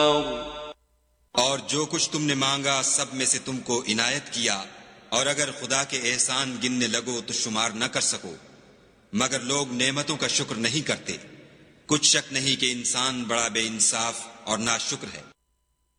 और जो कुछ तुमने मांगा सब में से तुमको इनायत किया, और अगर खुदा के एहसान गिनने लगो तो शुमार न कर सको, मगर लोग नेमतों का शुक्र नहीं करते। कुछ शक नहीं कि इंसान बड़ा बेइंसाफ और नाशुक्र है।